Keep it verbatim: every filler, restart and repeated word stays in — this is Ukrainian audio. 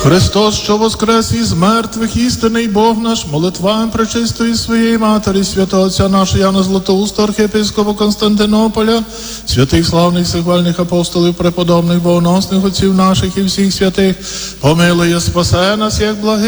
Христос, що воскрес із мертвих, істинний Бог наш, молитвами пречистої своєї Матері, святого Отця нашого Яна Златоуста, архієпископа Константинополя, святих славних сихвальних апостолів, преподобних, богоносних отців наших і всіх святих, помилує, спасе нас, як благий.